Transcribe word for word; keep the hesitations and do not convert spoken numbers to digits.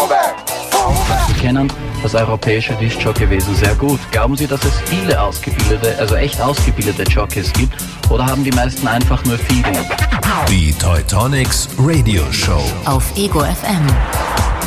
Sie kennen das europäische Disc-Jockey-Wesen sehr gut. Glauben Sie, dass es viele ausgebildete, also echt ausgebildete Jockeys gibt? Oder haben die meisten einfach nur Feeling? Die Teutonics Radio Show auf Ego F M.